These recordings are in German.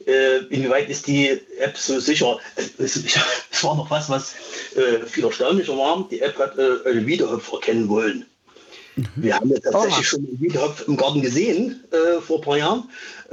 inwieweit ist die App so sicher? Es war noch was viel erstaunlicher war. Die App hat einen Wiedehopf erkennen wollen. Wir haben ja tatsächlich schon einen Wiedehopf im Garten gesehen vor ein paar Jahren,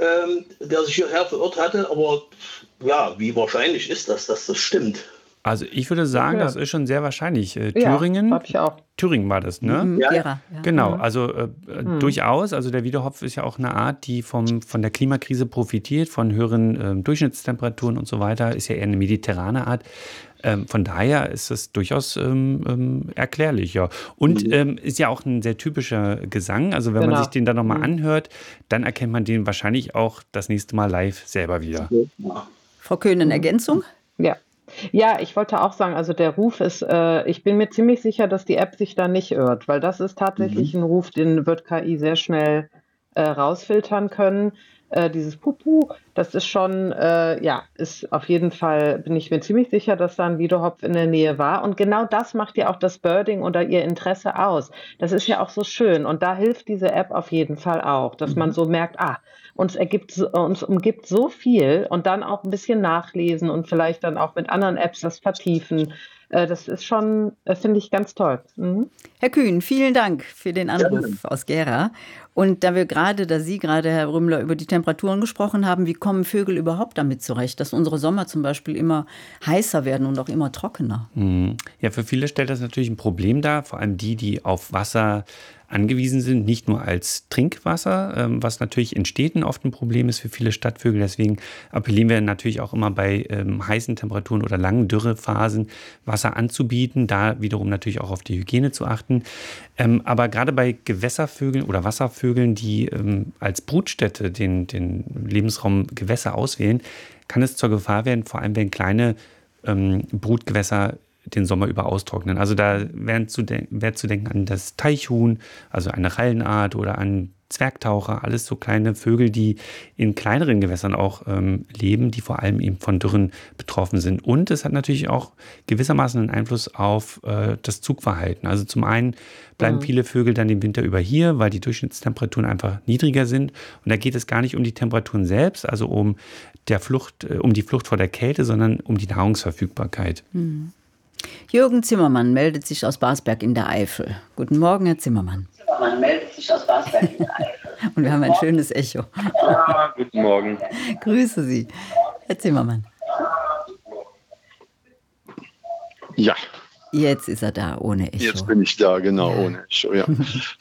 der sich hierher verirrt hatte. Aber ja, wie wahrscheinlich ist das, dass das stimmt? Also ich würde sagen, das ist schon sehr wahrscheinlich. Ja, Thüringen, glaube ich auch. Thüringen war das, ne? Ja. Gera, ja. Genau, also durchaus. Also der Wiedehopf ist ja auch eine Art, die von der Klimakrise profitiert, von höheren Durchschnittstemperaturen und so weiter. Ist ja eher eine mediterrane Art. Von daher ist es durchaus erklärlich, ja. Und ist ja auch ein sehr typischer Gesang. Also wenn man sich den dann nochmal anhört, dann erkennt man den wahrscheinlich auch das nächste Mal live selber wieder. Frau Köhnen, Ergänzung? Ja, ich wollte auch sagen, also der Ruf ist, ich bin mir ziemlich sicher, dass die App sich da nicht irrt, weil das ist tatsächlich ein Ruf, den wird KI sehr schnell rausfiltern können. Dieses Pupu, das ist schon, ist auf jeden Fall, bin ich mir ziemlich sicher, dass da ein Wiedehopf in der Nähe war. Und genau das macht ja auch das Birding oder ihr Interesse aus. Das ist ja auch so schön. Und da hilft diese App auf jeden Fall auch, dass man so merkt, uns umgibt so viel und dann auch ein bisschen nachlesen und vielleicht dann auch mit anderen Apps das vertiefen. Das ist schon, finde ich, ganz toll. Herr Kühn, vielen Dank für den Anruf aus Gera. Und da Sie gerade, Herr Rümmler, über die Temperaturen gesprochen haben, wie kommen Vögel überhaupt damit zurecht, dass unsere Sommer zum Beispiel immer heißer werden und auch immer trockener? Ja, für viele stellt das natürlich ein Problem dar, vor allem die auf Wasser angewiesen sind, nicht nur als Trinkwasser, was natürlich in Städten oft ein Problem ist für viele Stadtvögel. Deswegen appellieren wir natürlich auch immer bei heißen Temperaturen oder langen Dürrephasen Wasser anzubieten, da wiederum natürlich auch auf die Hygiene zu achten. Aber gerade bei Gewässervögeln oder Wasservögeln, die als Brutstätte den Lebensraum Gewässer auswählen, kann es zur Gefahr werden, vor allem wenn kleine Brutgewässer den Sommer über austrocknen. Also da wäre zu denken an das Teichhuhn, also eine Rallenart oder an Zwergtaucher, alles so kleine Vögel, die in kleineren Gewässern auch leben, die vor allem eben von Dürren betroffen sind. Und es hat natürlich auch gewissermaßen einen Einfluss auf das Zugverhalten. Also zum einen bleiben viele Vögel dann den Winter über hier, weil die Durchschnittstemperaturen einfach niedriger sind. Und da geht es gar nicht um die Temperaturen selbst, also um die Flucht vor der Kälte, sondern um die Nahrungsverfügbarkeit. Jürgen Zimmermann meldet sich aus Basberg in der Eifel. Guten Morgen, Herr Zimmermann. Und wir haben ein schönes Echo. Ja, guten Morgen. Grüße Sie, Herr Zimmermann. Ja. Jetzt ist er da, ohne Echo. Jetzt bin ich da, genau, ohne Echo, ja.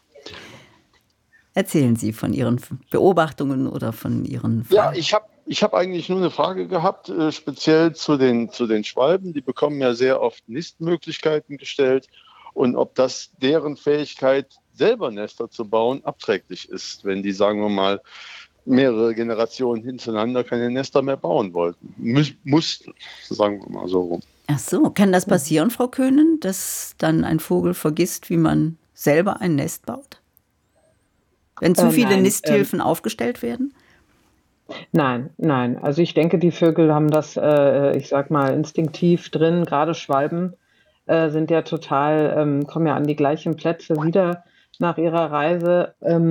Erzählen Sie von Ihren Beobachtungen oder von Ihren Fragen. Ja, ich hab eigentlich nur eine Frage gehabt, speziell zu den Schwalben. Die bekommen ja sehr oft Nistmöglichkeiten gestellt und ob das deren Fähigkeit, selber Nester zu bauen, abträglich ist, wenn die, sagen wir mal, mehrere Generationen hintereinander keine Nester mehr bauen wollten. Mussten, sagen wir mal so rum. Ach so, kann das passieren, Frau Köhnen, dass dann ein Vogel vergisst, wie man selber ein Nest baut? Wenn zu viele Nisthilfen aufgestellt werden? Nein. Also ich denke, die Vögel haben das, ich sag mal, instinktiv drin. Gerade Schwalben sind ja kommen ja an die gleichen Plätze wieder nach ihrer Reise.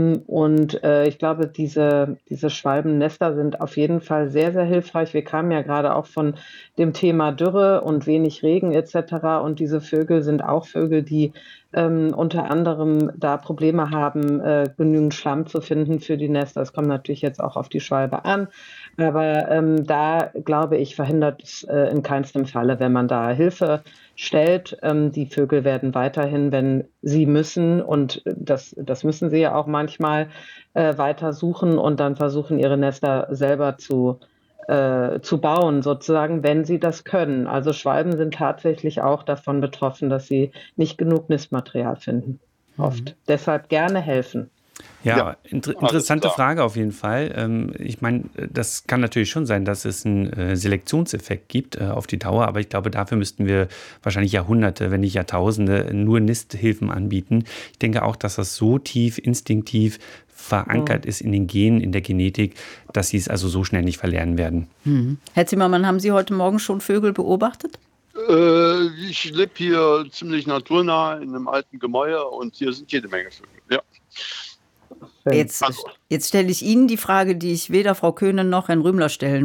Ich glaube, diese Schwalbennester sind auf jeden Fall sehr, sehr hilfreich. Wir kamen ja gerade auch von dem Thema Dürre und wenig Regen etc. Und diese Vögel sind auch Vögel, die unter anderem da Probleme haben, genügend Schlamm zu finden für die Nester. Das kommt natürlich jetzt auch auf die Schwalbe an. Aber da, glaube ich, verhindert es in keinstem Falle, wenn man da Hilfe stellt. Die Vögel werden weiterhin, wenn sie müssen, und das müssen sie ja auch manchmal, weiter suchen und dann versuchen, ihre Nester selber zu bauen, sozusagen, wenn sie das können. Also Schwalben sind tatsächlich auch davon betroffen, dass sie nicht genug Nistmaterial finden. Oft. Deshalb gerne helfen. Ja, interessante Frage auf jeden Fall. Ich meine, das kann natürlich schon sein, dass es einen Selektionseffekt gibt auf die Dauer, aber ich glaube, dafür müssten wir wahrscheinlich Jahrhunderte, wenn nicht Jahrtausende, nur Nisthilfen anbieten. Ich denke auch, dass das so tief instinktiv verankert ist in den Genen, in der Genetik, dass sie es also so schnell nicht verlernen werden. Herr Zimmermann, haben Sie heute Morgen schon Vögel beobachtet? Ich lebe hier ziemlich naturnah in einem alten Gemäuer und hier sind jede Menge Vögel, ja. Jetzt stelle ich Ihnen die Frage, die ich weder Frau Köhnen noch Herrn Rümmler stellen